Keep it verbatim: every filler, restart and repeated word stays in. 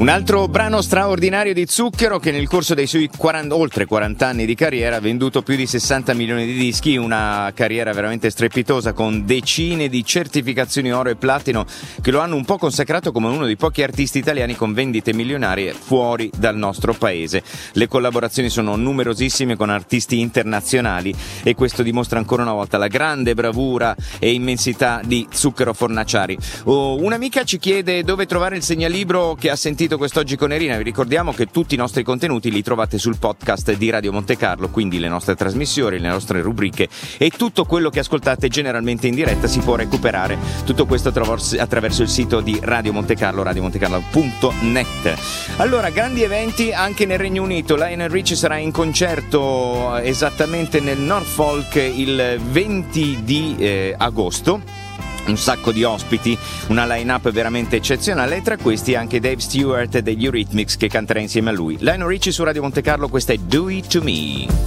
Un altro brano straordinario di Zucchero che nel corso dei suoi quaranta, oltre quaranta anni di carriera ha venduto più di sessanta milioni di dischi, una carriera veramente strepitosa con decine di certificazioni oro e platino che lo hanno un po' consacrato come uno dei pochi artisti italiani con vendite milionarie fuori dal nostro paese. Le collaborazioni sono numerosissime con artisti internazionali e questo dimostra ancora una volta la grande bravura e immensità di Zucchero Fornaciari. Oh, un'amica ci chiede dove trovare il segnalibro che ha sentito quest'oggi con Nerina. Vi ricordiamo che tutti i nostri contenuti li trovate sul podcast di Radio Monte Carlo, quindi le nostre trasmissioni, le nostre rubriche e tutto quello che ascoltate generalmente in diretta si può recuperare. Tutto questo attraverso il sito di Radio Monte Carlo, radio monte carlo punto net. Allora, grandi eventi anche nel Regno Unito. Lionel Richie sarà in concerto esattamente nel Norfolk il venti di eh, agosto. Un sacco di ospiti, una line-up veramente eccezionale e tra questi anche Dave Stewart degli Eurythmics che canterà insieme a lui. Lionel Richie su Radio Monte Carlo, questa è Do It To Me.